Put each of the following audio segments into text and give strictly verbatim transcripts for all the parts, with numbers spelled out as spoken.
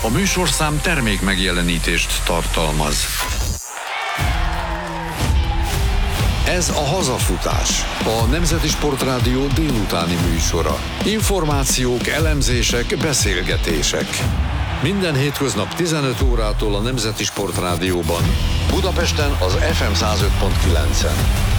A műsorszám termék megjelenítést tartalmaz. Ez a Hazafutás, a Nemzeti Sportrádió délutáni műsora. Információk, elemzések, beszélgetések. Minden hétköznap tizenöt órától a Nemzeti Sportrádióban. Budapesten az ef em száz öt pont kilencen.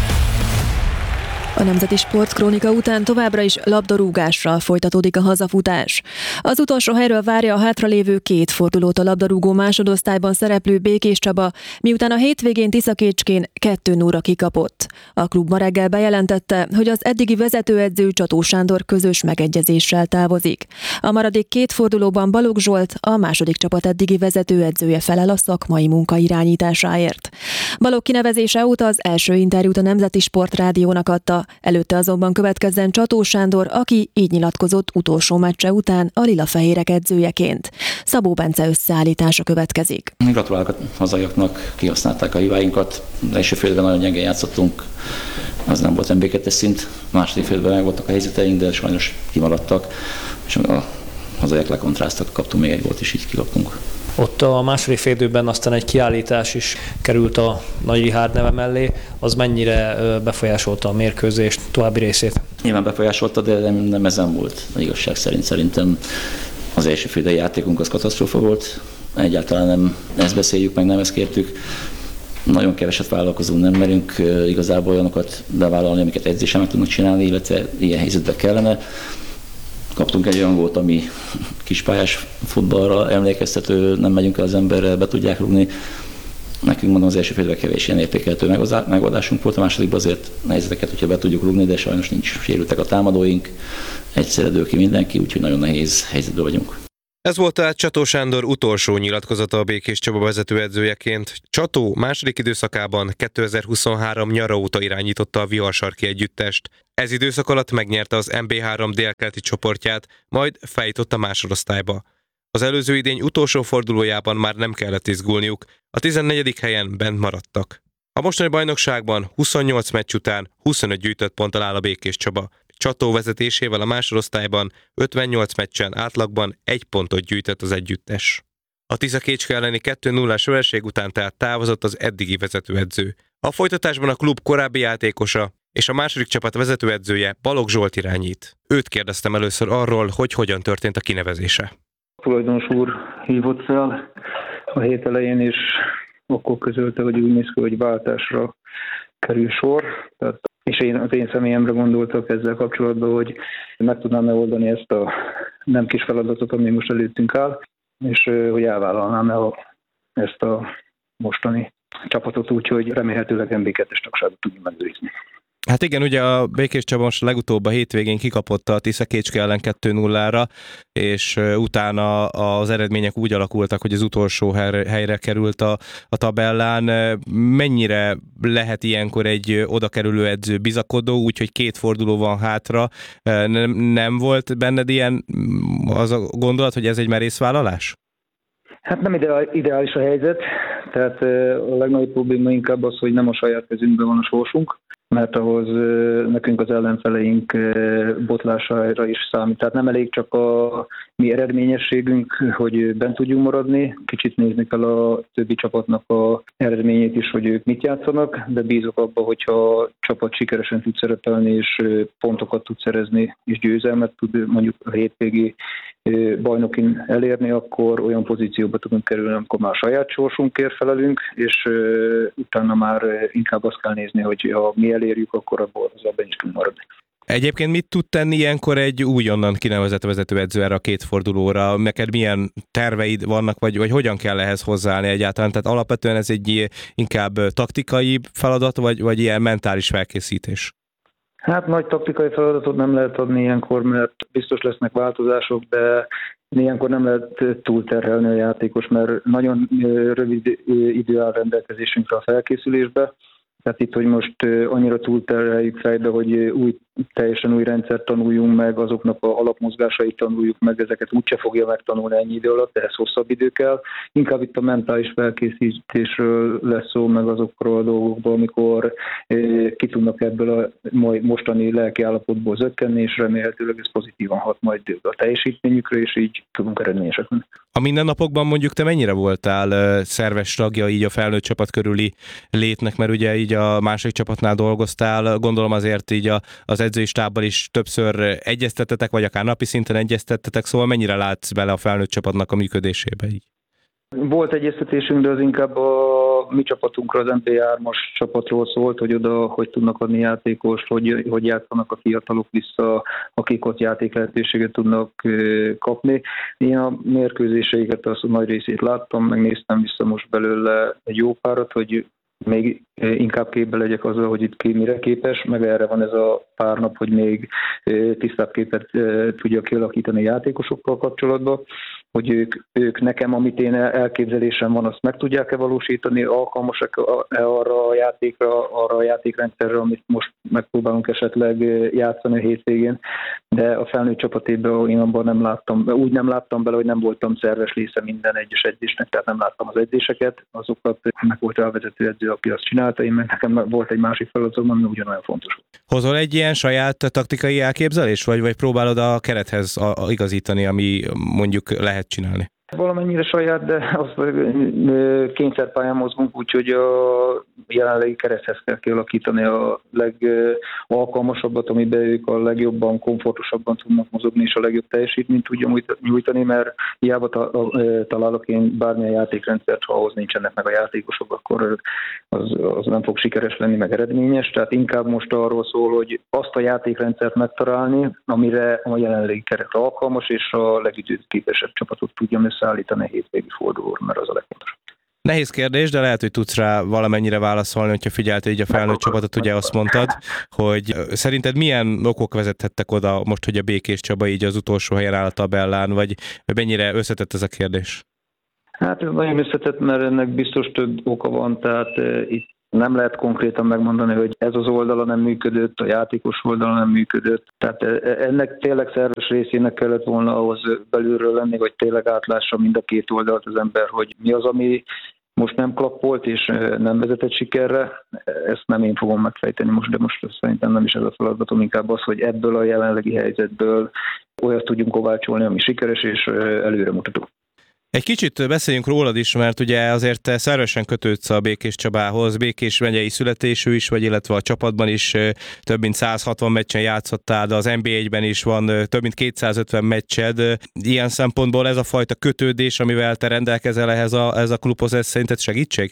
A Nemzeti Sportkrónika után továbbra is labdarúgással folytatódik a hazafutás. Az utolsó helyről várja a hátralévő két fordulót a labdarúgó másodosztályban szereplő Békés Csaba, miután a hétvégén Tiszakécskén kettő nulla kikapott. A klub ma reggel bejelentette, hogy az eddigi vezetőedző Csató Sándor közös megegyezéssel távozik. A maradék két fordulóban Balogh Zsolt, a második csapat eddigi vezetőedzője felel a szakmai munka irányításáért. Balogh kinevezése óta az első interjút a Nemzeti Sportrádiónak adta, előtte azonban következzen Csató Sándor, aki így nyilatkozott utolsó meccse után a lilafehérek edzőjeként. Szabó Bence összeállítása következik. Gratulálok a hazaiaknak, kihasználták a hibáinkat. Az első félben nagyon gyengén játszottunk, az nem volt em bé kettes szint. A második félben meg voltak a helyzeteink, de sajnos kimaradtak, és a hazaiak lekontráztak, kaptunk még egy gólt, és így kikaptunk. Ott a második félidőben aztán egy kiállítás is került a Nagy Rihárd neve mellé. Az mennyire befolyásolta a mérkőzést további részét? Nyilván befolyásolta, de nem, nem ezen volt. A igazság szerint szerintem az első félidei játékunk az katasztrófa volt. Egyáltalán nem ezt beszéljük meg, nem ezt kértük. Nagyon keveset vállalkozunk, nem merünk igazából olyanokat bevállalni, amiket edzésen meg tudnak csinálni, illetve ilyen helyzetben kellene. Kaptunk egy olyan gólt, ami kispályás futballra emlékeztető, nem megyünk el az emberrel, be tudják rúgni. Nekünk mondom, az első félben kevés ilyen értékelhető megoldásunk volt, a másodikban azért nehézeteket, hogyha be tudjuk rúgni, de sajnos nincs, sérültek a támadóink, egyszerre dől ki mindenki, úgyhogy nagyon nehéz helyzetben vagyunk. Ez volt tehát Csató Sándor utolsó nyilatkozata a Békés Csaba vezetőedzőjeként. Csató második időszakában kétezer-huszonhárom nyara óta irányította a Viharsarki együttest. Ez időszak alatt megnyerte az em bé három délkeleti csoportját, majd feljutott a másodosztályba. Az előző idény utolsó fordulójában már nem kellett izgulniuk, a tizennegyedik helyen bent maradtak. A mostani bajnokságban huszonnyolc meccs után huszonöt gyűjtött ponttal áll a Békés Csaba. Csató vezetésével a másodosztályban ötvennyolc meccsen átlagban egy pontot gyűjtött az együttes. A Tiszakécske elleni kettő nullás vereség után tehát távozott az eddigi vezetőedző. A folytatásban a klub korábbi játékosa és a második csapat vezetőedzője Balogh Zsolt irányít. Őt kérdeztem először arról, hogy hogyan történt a kinevezése. A tulajdonos úr hívott fel a hét elején, és akkor közölte, hogy úgy néz ki, hogy váltásra kerül sor. Tehát, és én, az én személyemre gondoltak ezzel kapcsolatban, hogy meg tudnám megoldani ezt a nem kis feladatot, ami most előttünk áll, és hogy elvállalnám el ezt a mostani csapatot úgy, hogy remélhetőleg em bé kettes tagságot tudjuk megőrizni. Hát igen, ugye a Békés Csaba most legutóbb a hétvégén kikapott a Tiszakécske ellen kettő nullára, és utána az eredmények úgy alakultak, hogy az utolsó helyre került a, a tabellán. Mennyire lehet ilyenkor egy oda kerülő edző bizakodó, úgyhogy két forduló van hátra? Nem, nem volt benned ilyen az a gondolat, hogy ez egy merészvállalás? Hát nem ideális a helyzet, tehát a legnagyobb probléma inkább az, hogy nem a saját kezünkben van a sorsunk, mert ahhoz nekünk az ellenfeleink botlására is számít. Tehát nem elég csak a mi eredményességünk, hogy bent tudjunk maradni, kicsit nézni kell a többi csapatnak a eredményét is, hogy ők mit játszanak, de bízok abba, hogyha a csapat sikeresen tud szerepelni, és pontokat tud szerezni, és győzelmet tud mondjuk a hétvégi bajnokin elérni, akkor olyan pozícióba tudunk kerülni, amikor már saját sorsunkért felelünk, és utána már inkább azt kell nézni, hogy ha mi elérjük, akkor abból az abban is tudunk maradni. Egyébként mit tud tenni ilyenkor egy újonnan kinevezett vezetőedző erre a két fordulóra? Neked milyen terveid vannak, vagy, vagy hogyan kell ehhez hozzáállni egyáltalán? Tehát alapvetően ez egy inkább taktikai feladat, vagy, vagy ilyen mentális felkészítés? Hát nagy taktikai feladatot nem lehet adni ilyenkor, mert biztos lesznek változások, de ilyenkor nem lehet túlterhelni a játékos, mert nagyon rövid idő áll rendelkezésünkre a felkészülésbe. Tehát itt, hogy most annyira túlterheljük fejbe, hogy új teljesen új rendszert tanuljunk meg, azoknak a alapmozgásait tanuljuk meg, ezeket úgyse fogja megtanulni ennyi idő alatt, ehhez hosszabb idő kell. Inkább itt a mentális felkészítésről lesz szó, meg azokról a dolgokból, amikor ki tudnak ebből a mostani lelki állapotból zökkenni, és remélhetőleg ez pozitívan hat majd a teljesítményükre, és így tudunk eredményesek lenni. A mindennapokban mondjuk te mennyire voltál szerves tagja így a felnőtt csapat körüli létnek, mert ugye így a második csapatnál dolgoztál, gondolom azért így a, az edzői stábbal is többször egyeztettetek, vagy akár napi szinten egyeztettetek, szóval mennyire látsz bele a felnőtt csapatnak a működésébe így? Volt egyeztetésünk, de az inkább a mi csapatunkra, az em pé hármas csapatról szólt, hogy oda hogy tudnak adni játékost, hogy, hogy játszanak a fiatalok vissza, akik ott játék lehetőséget tudnak kapni. Én a mérkőzéseiket azt a nagy részét láttam, megnéztem vissza most belőle egy jó párat, hogy még inkább képbe legyek azzal, hogy itt ki mire képes, meg erre van ez a pár nap, hogy még tisztább képet tudja kialakítani játékosokkal kapcsolatban, hogy ők, ők nekem, amit én elképzelésem van, azt meg tudják-e valósítani, alkalmasak-e arra a játékra, arra a játékrendszerre, amit most megpróbálunk esetleg játszani a hétvégén, de a felnőtt csapatében én abban nem láttam, úgy nem láttam bele, hogy nem voltam szerves része minden egyes edzésnek, tehát nem láttam az edzéseket, azokat meg volt a vezető edző, aki azt csinálta, én meg nekem volt egy másik feladatom, ami ugyanolyan fontos. Hozol egy ilyen saját taktikai elképzelés, vagy, vagy próbálod a kerethez a, a igazítani, ami mondjuk lehet csinálni? Valamennyire saját, de azt kényszerpályán mozgunk, úgyhogy a jelenlegi kerethez kell kialakítani a legalkalmasabbat, amiben ők a legjobban, komfortosabban tudnak mozogni, és a legjobb teljesítményt tudja nyújtani, mert hiába találok én bármilyen játékrendszert, ha ahhoz nincsenek meg a játékosok, akkor az, az nem fog sikeres lenni, meg eredményes. Tehát inkább most arról szól, hogy azt a játékrendszert megtalálni, amire a jelenlegi keret alkalmas, és a legütőképesebb csapatot tudjam összeállítani a hétvégi fordulóra, mert az a legfontosabb. Nehéz kérdés, de lehet, hogy tudsz rá valamennyire válaszolni, hogyha figyeltél így a felnőtt csapatot, ugye azt mondtad, hogy szerinted milyen okok vezethettek oda most, hogy a Békés Csaba így az utolsó helyen áll a tabellán, vagy mennyire összetett ez a kérdés? Hát ez nagyon összetett, mert ennek biztos több oka van, tehát itt nem lehet konkrétan megmondani, hogy ez az oldala nem működött, a játékos oldala nem működött. Tehát ennek tényleg szerves részének kellett volna ahhoz belülről lenni, hogy tényleg átlássa mind a két oldalt az ember, hogy mi az, ami most nem klappolt és nem vezetett sikerre. Ezt nem én fogom megfejteni most, de most szerintem nem is ez a feladatom, inkább az, hogy ebből a jelenlegi helyzetből olyat tudjunk kovácsolni, ami sikeres és előremutató. Egy kicsit beszéljünk rólad is, mert ugye azért te szervesen kötődsz a Békés Csabához, Békés megyei születésű is vagy, illetve a csapatban is több mint száz hatvan meccsen játszottál, de az en bé egyben is van több mint kétszázötven meccsed. Ilyen szempontból ez a fajta kötődés, amivel te rendelkezel ehhez a, ez a klubhoz, ez szerinted segítség?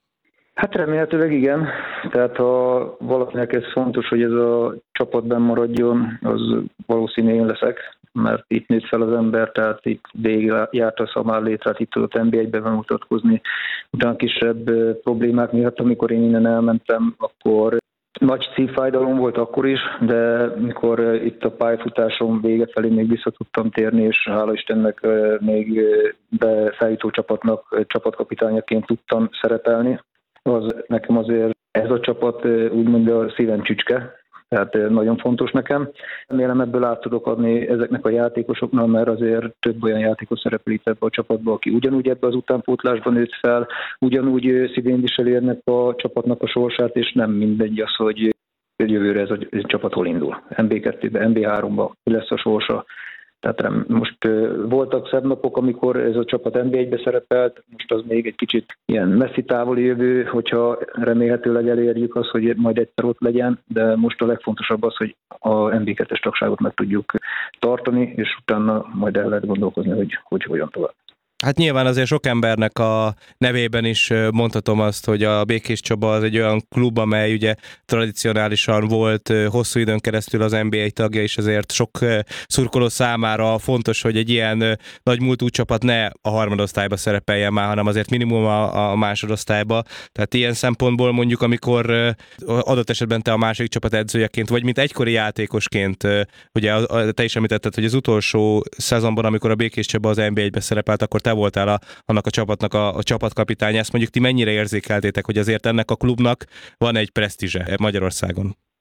Hát remélhetőleg igen. Tehát ha valakinek ez fontos, hogy ez a csapatban maradjon, az valószínűleg én leszek, mert itt nőtt fel az ember, tehát itt végig járt a szamár létrát, itt tudott en bé egyben bemutatkozni. Utána kisebb problémák miatt, amikor én innen elmentem, akkor nagy szívfájdalom volt akkor is, de mikor itt a pályafutásom vége felé még vissza tudtam térni, és hála Istennek még be feljutó csapatnak csapatkapitányaként tudtam szerepelni, az nekem azért ez a csapat úgymond a szívem csücske, tehát nagyon fontos nekem. Remélem ebből át tudok adni ezeknek a játékosoknak, mert azért több olyan játékos szerepel itt ebbe a csapatban, aki ugyanúgy ebbe az utánpótlásban nőtt fel, ugyanúgy szívén viseli ennek a csapatnak a sorsát, és nem mindegy az, hogy jövőre ez a csapat hol indul. en bé kettőben, en bé háromban mi lesz a sorsa. Tehát most voltak szebb napok, amikor ez a csapat en bé egybe szerepelt, most az még egy kicsit ilyen messzi távoli jövő, hogyha remélhetőleg elérjük azt, hogy majd egyszer ott legyen, de most a legfontosabb az, hogy a en bé kettes tagságot meg tudjuk tartani, és utána majd el lehet gondolkozni, hogy hogy hogyan tovább. Hát nyilván azért sok embernek a nevében is mondhatom azt, hogy a Békés Csaba az egy olyan klub, amely ugye tradicionálisan volt hosszú időn keresztül az en bé egy tagja, és ezért sok szurkoló számára fontos, hogy egy ilyen nagy múltú csapat ne a harmadosztályba szerepeljen már, hanem azért minimum a, a másodosztályba. Tehát ilyen szempontból mondjuk, amikor adott esetben te a másik csapat edzőjeként, vagy mint egykori játékosként, ugye te is említetted, hogy az utolsó szezonban, amikor a Békés Csaba az en bé egybe szerepelt, akkor te voltál a, annak a csapatnak a, a csapatkapitány. Ezt mondjuk ti mennyire érzékeltétek, hogy azért ennek a klubnak van egy presztízse Magyarországon?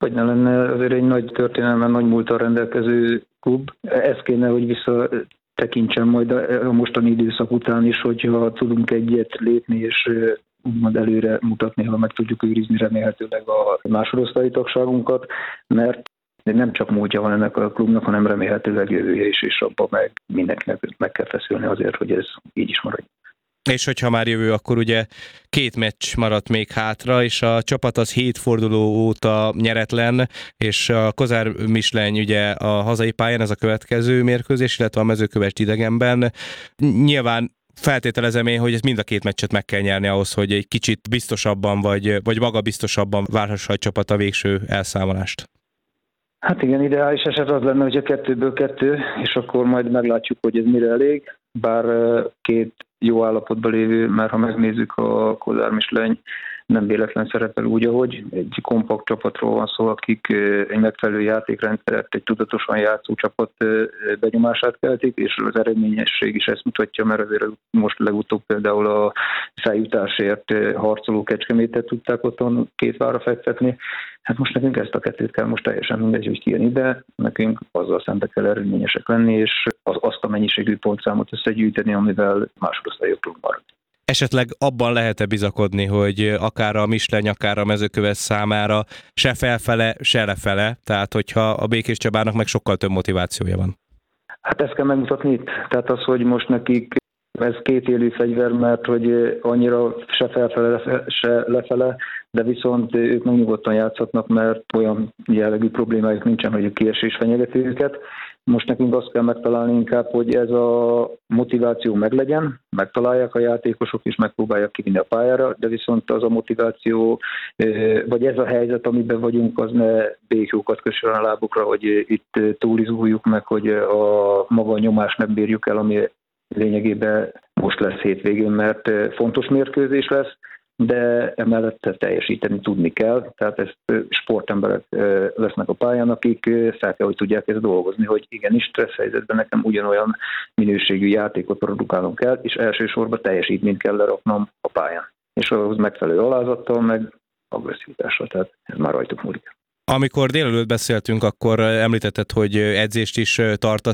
Hogy ne lenne azért egy nagy történelmen, nagy múlttal rendelkező klub. Ez kéne, hogy visszatekintsen majd a mostani időszak után is, hogyha tudunk egyet lépni, és úgymond előre mutatni, ha meg tudjuk őrizni remélhetőleg a másodosztályi tagságunkat, mert nem csak múltja van ennek a klubnak, hanem remélhetőleg jövője is, és abban meg mindenkinek meg kell feszülni azért, hogy ez így is maradjon. És hogyha már jövő, akkor ugye két meccs maradt még hátra, és a csapat az hét forduló óta nyeretlen, és a Kozár Misleny ugye a hazai pályán, ez a következő mérkőzés, illetve a Mezőkövesd idegenben. Nyilván feltételezem én, hogy ez mind a két meccset meg kell nyerni ahhoz, hogy egy kicsit biztosabban, vagy, vagy magabiztosabban várhassa a csapat a végső elszámolást. Hát igen, ideális eset az lenne, hogy a kettőből kettő, és akkor majd meglátjuk, hogy ez mire elég. Bár két jó állapotban lévő, mert ha megnézzük, a Kozár Misleny nem véletlen szerepel úgy, ahogy egy kompakt csapatról van szó, akik egy megfelelő játékrendszert, egy tudatosan játszó csapat benyomását keltik, és az eredményesség is ezt mutatja, mert azért most legutóbb például a feljutásért harcoló Kecskemétet tudták otthon két vára fektetni. Hát most nekünk ezt a kettőt kell, most teljesen mindegy, hogy ki jön ide, nekünk azzal szembe kell eredményesek lenni, és az, azt a mennyiségű pontszámot összegyűjteni, amivel másodosztályú klub marad. Esetleg abban lehet-e bizakodni, hogy akár a Misleny, akár a Mezőkövesd számára se felfele, se lefele, tehát hogyha a Békés Csabának meg sokkal több motivációja van? Hát ezt kell megmutatni itt. Tehát az, hogy most nekik ez két élő fegyver, mert hogy annyira se felfele, se lefele, de viszont ők meg nyugodtan játszhatnak, mert olyan jellegű problémájuk nincsen, hogy a kiesés fenyegeti őket. Most nekünk azt kell megtalálni inkább, hogy ez a motiváció meglegyen, megtalálják a játékosok és megpróbálják kivinni a pályára, de viszont az a motiváció, vagy ez a helyzet, amiben vagyunk, az ne békjókat kössön a lábukra, hogy itt túlizguljuk meg, hogy a maga a nyomást nem bírjuk el, ami lényegében most lesz hétvégén, mert fontos mérkőzés lesz, de emellett teljesíteni tudni kell, tehát ezt sportemberek lesznek a pályán, akik fel kell, hogy tudják ezt dolgozni, hogy igenis stressz helyzetben nekem ugyanolyan minőségű játékot produkálnom kell, és elsősorban teljesítményt kell leraknom a pályán. És ahhoz megfelelő alázattal, meg agresszivitással, tehát ez már rajtuk múlik. Amikor délelőtt beszéltünk, akkor említetted, hogy edzést is tartasz.